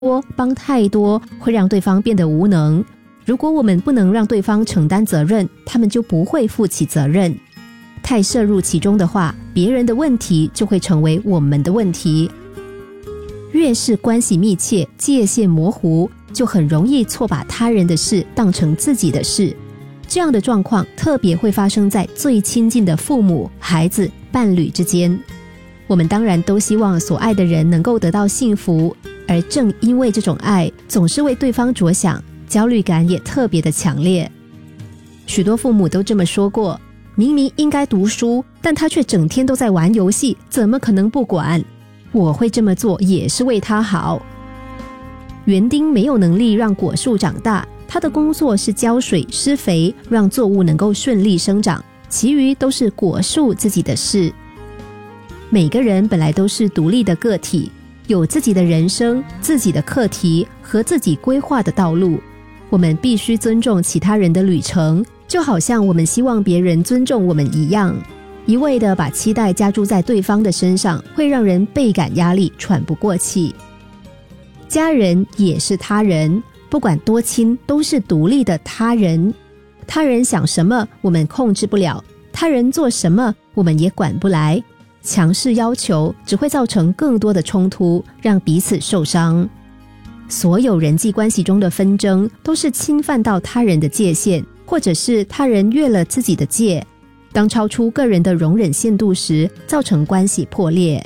帮太多，会让对方变得无能。如果我们不能让对方承担责任，他们就不会负起责任。太涉入其中的话，别人的问题就会成为我们的问题。越是关系密切，界限模糊，就很容易错把他人的事当成自己的事。这样的状况特别会发生在最亲近的父母、孩子、伴侣之间。我们当然都希望所爱的人能够得到幸福，而正因为这种爱总是为对方着想，焦虑感也特别的强烈。许多父母都这么说过，明明应该读书，但他却整天都在玩游戏，怎么可能不管？我会这么做也是为他好。园丁没有能力让果树长大，他的工作是浇水、施肥，让作物能够顺利生长，其余都是果树自己的事。每个人本来都是独立的个体，有自己的人生、自己的课题和自己规划的道路。我们必须尊重其他人的旅程，就好像我们希望别人尊重我们一样。一味的把期待加注在对方的身上，会让人倍感压力，喘不过气。家人也是他人，不管多亲，都是独立的他人。他人想什么，我们控制不了；他人做什么，我们也管不来。强势要求只会造成更多的冲突，让彼此受伤。所有人际关系中的纷争，都是侵犯到他人的界限，或者是他人越了自己的界。当超出个人的容忍限度时，造成关系破裂。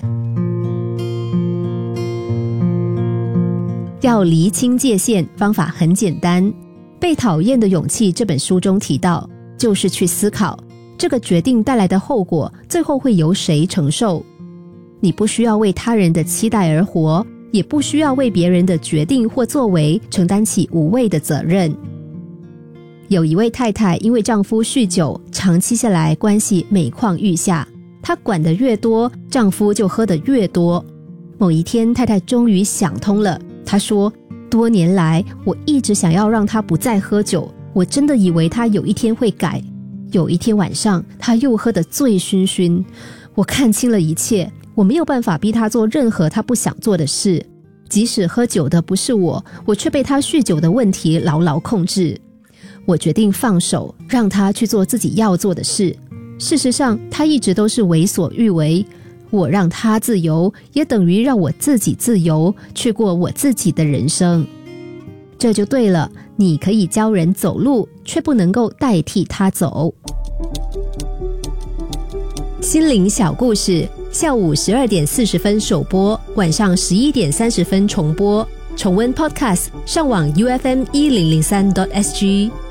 要厘清界限，方法很简单。《被讨厌的勇气》这本书中提到，就是去思考这个决定带来的后果，最后会由谁承受？你不需要为他人的期待而活，也不需要为别人的决定或作为承担起无谓的责任。有一位太太因为丈夫酗酒，长期下来关系每况愈下，她管得越多，丈夫就喝得越多。某一天，太太终于想通了，她说，多年来我一直想要让他不再喝酒，我真的以为他有一天会改。有一天晚上，他又喝得醉醺醺，我看清了一切，我没有办法逼他做任何他不想做的事。即使喝酒的不是我，我却被他酗酒的问题牢牢控制。我决定放手，让他去做自己要做的事。事实上，他一直都是为所欲为。我让他自由，也等于让我自己自由，去过我自己的人生。这就对了，你可以教人走路，却不能够代替他走。心灵小故事，下午12点40分首播，晚上11点30分重播。重温 Podcast， 上网 UFM1003.SG。